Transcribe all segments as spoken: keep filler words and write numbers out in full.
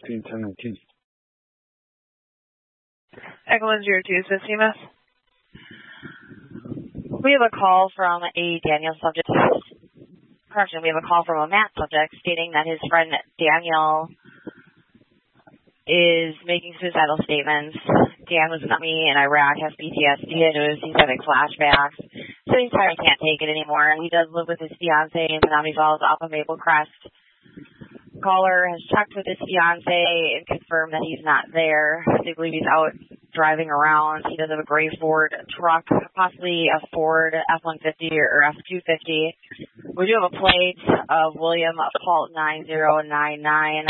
fourteen, ten nineteen. Echo one zero two, is this C M S? We have a call from a Daniel subject. Correction, we have a call from a Matt subject stating that his friend Daniel is making suicidal statements. Dan was with me in Iraq, has P T S D, and he's having flashbacks. So he's tired, he can't take it anymore. He does live with his fiance in Menominee Falls off of Maple Crest. Caller has checked with his fiance and confirmed that he's not there. They believe he's out driving around. He does have a gray Ford truck, possibly a Ford F one fifty or F two fifty. We do have a plate of William Paul nine zero nine nine.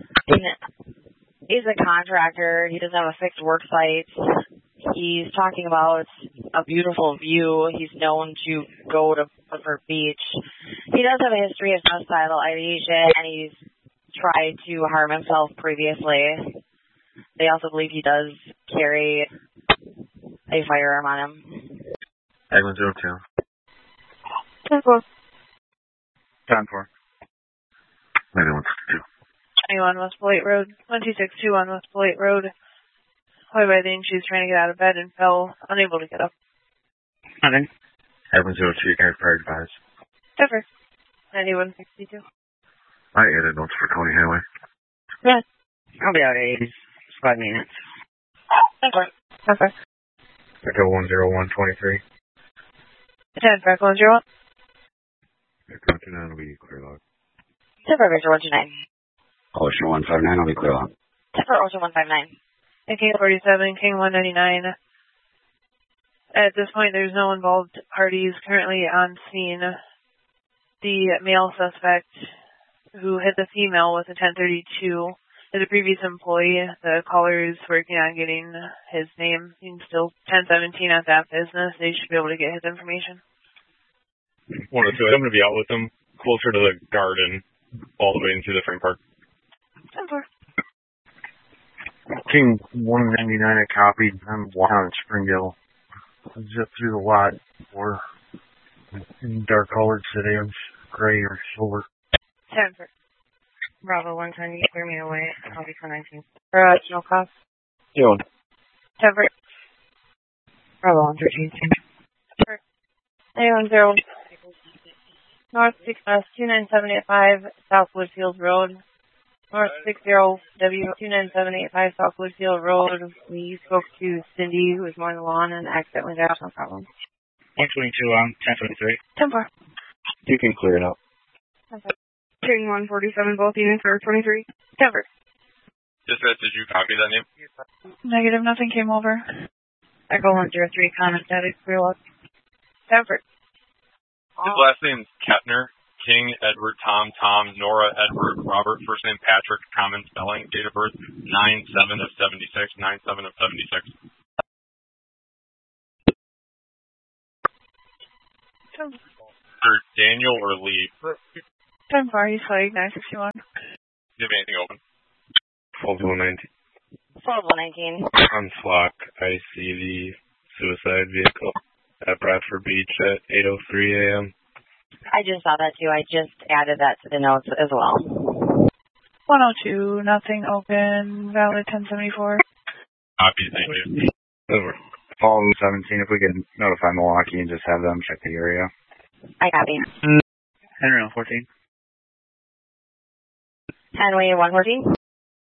He's a contractor. He doesn't have a fixed work site. He's talking about a beautiful view. He's known to go to Clifford Beach. He does have a history of suicidal ideation, and he's tried to harm himself previously. They also believe he does carry a firearm on him. Eglin zero two. ten four. ten four. Maybe one sixty-two. twenty-one West Polite Road, one two six two one West Polite Road. Hoy by the she was trying to get out of bed and fell, unable to get up. Nothing. Eglin zero two, you can fire advise. Never. ninety-one sixty-two. I added notes for Coney Highway. Yeah. I'll be out at eighty. Five minutes. Never. Never. Echo one zero one twenty-three. ten for Echo one zero one. Echo two nine will be clear log. ten for Victor one two nine. Ocean one five nine will be clear log. ten for Ocean one five nine. And King forty-seven, King one ninety-nine. At this point, there's no involved parties currently on scene. The male suspect who hit the female with a ten thirty-two is a previous employee. The caller is working on getting his name. He's still ten seventeen at that business. They should be able to get his information. One or two. I'm going to be out with him closer to the garden, all the way into the frame park. ten four. King one ninety-nine, I copied. I'm down in Springdale. I zipped through the lot or in dark colored sedans, gray or silver. ten for Bravo one ten, you clear me away. I'll be for nineteen. For uh, no cost. Yeah. ten for Bravo one thirteen. For anyone zero. North six uh, two nine seven eight five South Woodfield Road. North six zero W two nine seven eight five South Woodfield Road. We spoke to Cindy, who was mowing the lawn and accidentally got off, no problem. one twenty-two on ten seventy-three. ten four. You can clear it up. ten four. King one forty-seven, both units are twenty-three. ten four. Dispatch, did you copy that name? Negative, nothing came over. Echo one zero three, comment status, clear look. ten four. His last name's Kettner. King, Edward, Tom, Tom, Nora, Edward, Robert, first name Patrick, common spelling, date of birth nine seven of seventy-six, nine seven of seventy-six. Or Daniel or Lee? ten four, he's flagged nine sixty-one. Do you have anything open? twelve one nineteen. twelve one nineteen. On Flock, I see the suicide vehicle at Bradford Beach at eight oh three a.m. I just saw that too. I just added that to the notes as well. one oh two, nothing open, valid ten seventy-four. Copy, thank you. Over. Fallen seventeen, if we could notify Milwaukee and just have them check the area. I copy. Henry one fourteen. Henry one fourteen.